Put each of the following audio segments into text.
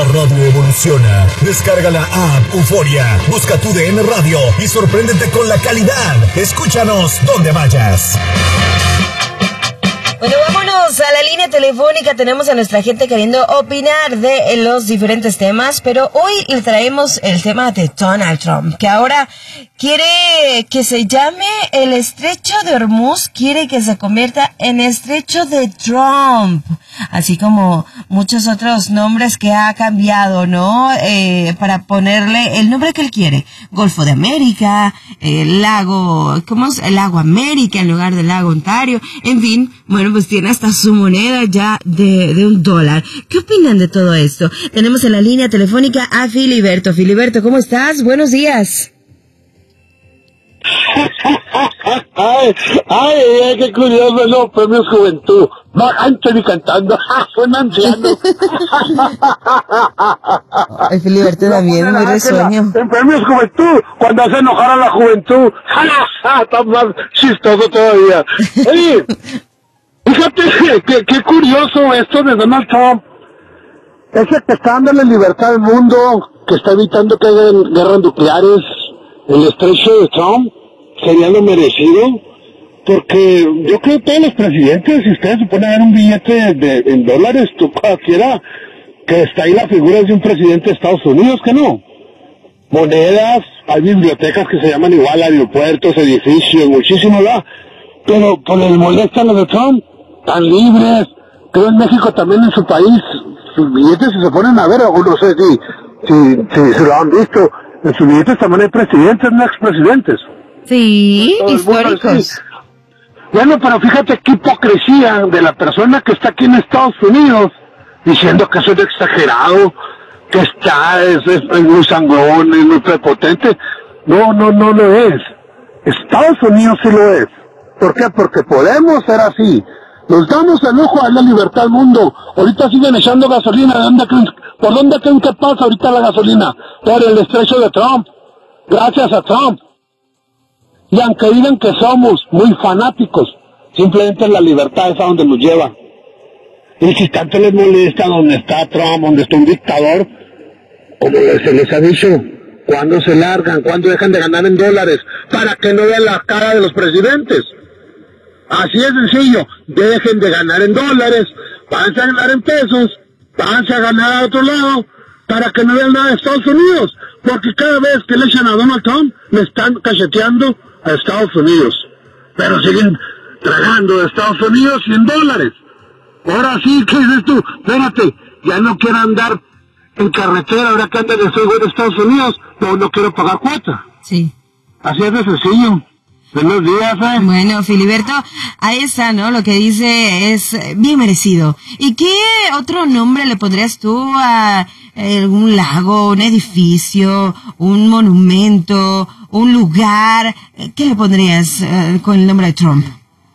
La radio evoluciona. Descarga la app Euforia. Busca tu DN Radio y sorpréndete con la calidad. Escúchanos donde vayas. Bueno, vámonos a la línea telefónica. Tenemos a nuestra gente queriendo opinar de los diferentes temas, pero hoy le traemos el tema de Donald Trump, que ahora quiere que se llame el Estrecho de Hormuz, quiere que se convierta en Estrecho de Trump, así como muchos otros nombres que ha cambiado, ¿no? Para ponerle el nombre que él quiere. Golfo de América, el lago, ¿cómo es? El lago América en lugar del lago Ontario, en fin, bueno, pues tiene hasta su moneda ya de $1. ¿Qué opinan de todo esto? Tenemos en la línea telefónica a Filiberto. Filiberto, ¿cómo estás? Buenos días. Ay, qué curioso, los premios Juventud. Va Anthony cantando, suena anciano. El Filiberto también, muy risueño. En premios Juventud, cuando hace enojar a la juventud, está más chistoso todavía. Oye, fíjate qué curioso esto de Donald Trump. Ese que está dándole libertad al mundo, que está evitando que haya guerras nucleares, el estrecho de Trump, sería lo merecido, porque yo creo que todos los presidentes, si ustedes se ponen a ver un billete en dólares, tú cualquiera, que está ahí la figura de un presidente de Estados Unidos, que no. Monedas, hay bibliotecas que se llaman igual, aeropuertos, edificios, muchísimo, ¿verdad? Pero por el molestan los de Trump, tan libres. Creo en México también, en su país, sus billetes, si se ponen a ver, o no sé si lo han visto, en sus billetes también hay presidentes, no expresidentes. Sí, históricos. Sí. Bueno, pero fíjate qué hipocresía de la persona que está aquí en Estados Unidos, diciendo que eso es exagerado, que es muy sangrón, es muy prepotente. No lo es. Estados Unidos sí lo es. ¿Por qué? Porque podemos ser así. Nos damos el lujo de darle libertad al mundo. Ahorita siguen echando gasolina. ¿Por dónde creen que pasa ahorita la gasolina? Por el estrecho de Trump. Gracias a Trump. Y aunque digan que somos muy fanáticos, simplemente la libertad es a donde nos lleva. Y si tanto les molesta donde está Trump, donde está un dictador, como se les ha dicho, ¿cuándo se largan? ¿Cuándo dejan de ganar en dólares? Para que no vean la cara de los presidentes. Así es sencillo, dejen de ganar en dólares, váyanse a ganar en pesos, váyanse a ganar a otro lado, para que no vean nada de Estados Unidos, porque cada vez que le echan a Donald Trump, le están cacheteando a Estados Unidos, pero siguen tragando de Estados Unidos $100. Ahora sí, ¿qué dices tú? Espérate, ya no quiero andar en carretera, ahora que andan en Estados Unidos, no quiero pagar cuota. Sí. Así es de sencillo. Buenos días, Bueno, Filiberto, ahí está, ¿no? Lo que dice es bien merecido. ¿Y qué otro nombre le pondrías tú a algún lago, un edificio, un monumento, un lugar? ¿Qué le pondrías con el nombre de Trump?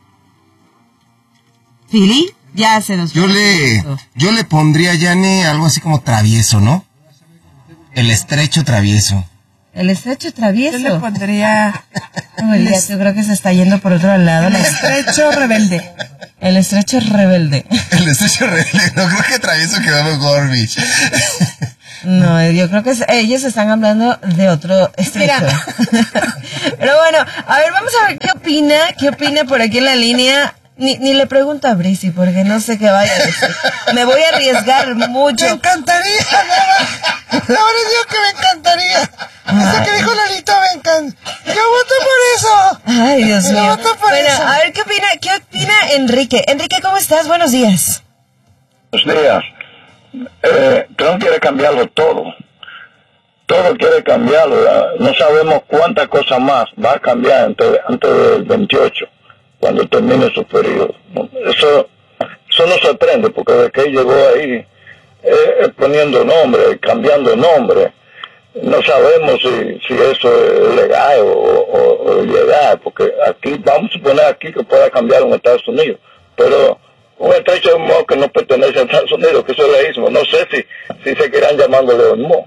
¿Fili? Ya se nos... Yo le pondría, Yane, algo así como travieso, ¿no? El estrecho travieso. El estrecho travieso. Yo le pondría... Yo creo que se está yendo por otro lado. El estrecho rebelde. El estrecho rebelde. El estrecho rebelde. No creo que travieso quedó mejor, bitch. No, yo creo que ellos están hablando de otro estrecho. Pero bueno, a ver, vamos a ver qué opina por aquí en la línea. Ni le pregunto a Brisi, porque no sé qué vaya a decir. Me voy a arriesgar mucho. Me encantaría, la verdad digo que me encantaría. Eso que dijo Lolito me encanta. Yo voto por eso. Ay, Dios mío. Yo voto por eso. A ver, ¿qué opina Enrique? Enrique, ¿cómo estás? Buenos días. Buenos días. Trump quiere cambiarlo todo. Todo quiere cambiarlo. No sabemos cuántas cosas más va a cambiar antes del 28. Cuando termine su periodo. Eso nos sorprende, porque desde que él llegó ahí, poniendo nombre, cambiando nombre, no sabemos si eso es legal o ilegal, porque aquí, vamos a suponer aquí que pueda cambiar en Estados Unidos, pero un estrecho de Hormuz que no pertenece a Estados Unidos, que eso es leísmo. No sé si se quieran llamándole Hormuz,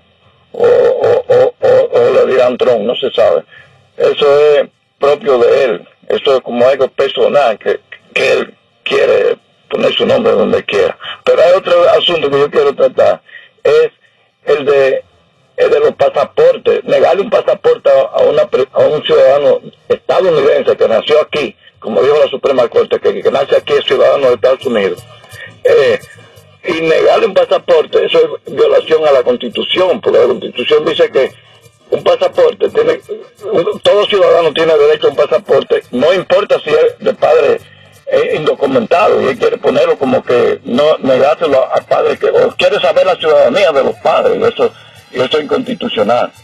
o le dirán Trump, no se sabe. Eso es propio de él. Eso es como algo personal que él quiere poner su nombre donde quiera. Pero hay otro asunto que yo quiero tratar, es de los pasaportes. Negarle un pasaporte a un ciudadano estadounidense que nació aquí, como dijo la Suprema Corte, que nace aquí es ciudadano de Estados Unidos, y negarle un pasaporte, eso es violación a la Constitución, porque la Constitución dice que un pasaporte todo ciudadano tiene derecho a un pasaporte, no importa si es de padre indocumentado, y él quiere ponerlo como que no negárselo a padres o quiere saber la ciudadanía de los padres, y eso es inconstitucional.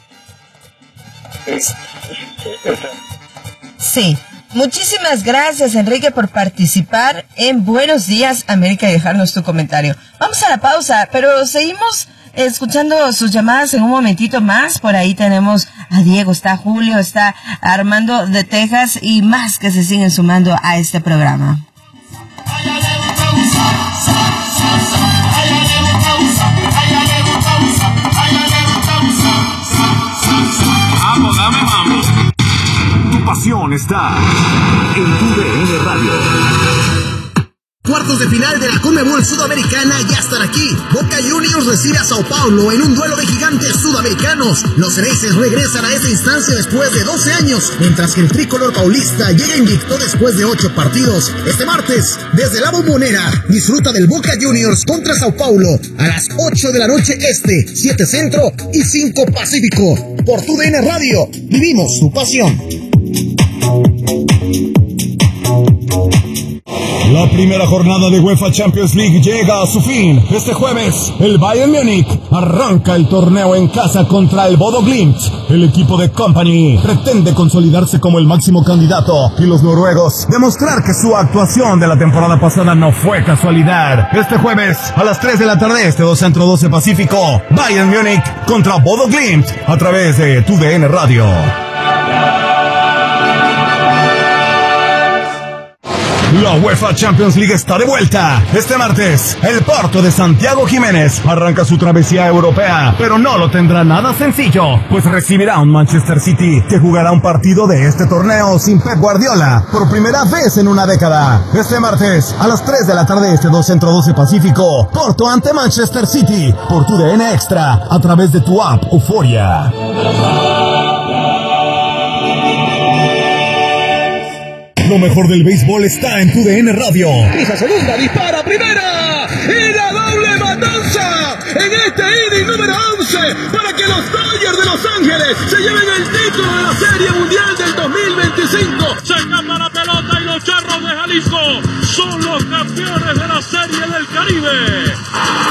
Sí. Muchísimas gracias, Enrique, por participar en Buenos Días, América, y dejarnos tu comentario. Vamos a la pausa, pero seguimos escuchando sus llamadas en un momentito más. Por ahí tenemos a Diego, está Julio, está Armando de Texas y más que se siguen sumando a este programa. Vamos, dame mambo. Tu pasión está en tu DN Radio. Cuartos de final de la Conmebol Sudamericana ya están aquí. Boca Juniors recibe a Sao Paulo en un duelo de gigantes sudamericanos. Los Cereces regresan a esta instancia después de 12 años, mientras que el tricolor paulista llega invicto después de 8 partidos. Este martes, desde la Bombonera, disfruta del Boca Juniors contra Sao Paulo a las 8 de la noche este, 7 Centro y 5 Pacífico. Por tu DN Radio, vivimos tu pasión. La primera jornada de UEFA Champions League llega a su fin. Este jueves, el Bayern Múnich arranca el torneo en casa contra el Bodo Glimt. El equipo de Kompany pretende consolidarse como el máximo candidato y los noruegos demostrar que su actuación de la temporada pasada no fue casualidad. Este jueves, a las 3 de la tarde, 2 Centro 12 Pacífico, Bayern Múnich contra Bodo Glimt a través de tu DN Radio. La UEFA Champions League está de vuelta. Este martes, el Porto de Santiago Jiménez arranca su travesía europea, pero no lo tendrá nada sencillo, pues recibirá a un Manchester City que jugará un partido de este torneo sin Pep Guardiola por primera vez en una década. Este martes, a las 3 de la tarde, 2 Centro 12 Pacífico, Porto ante Manchester City por tu DN Extra a través de tu app Euforia. Lo mejor del béisbol está en tu DN Radio. Pisa segunda, dispara primera y la doble matanza en este inning número 11 para que los Dodgers de Los Ángeles se lleven el título de la Serie Mundial del 2025. Se escapa la pelota y los Charros de Jalisco son los campeones de la Serie del Caribe.